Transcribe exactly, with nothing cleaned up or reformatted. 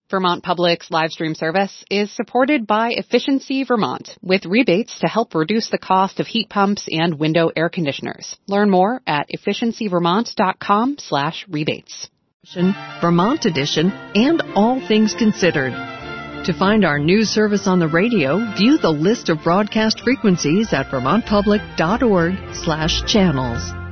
Vermont Public's live stream service is supported by Efficiency Vermont, with rebates to help reduce the cost of heat pumps and window air conditioners. Learn more at efficiencyvermont.com slash rebates. Vermont Edition, and All Things Considered. To find our news service on the radio, view the list of broadcast frequencies at vermontpublic.org slash channels.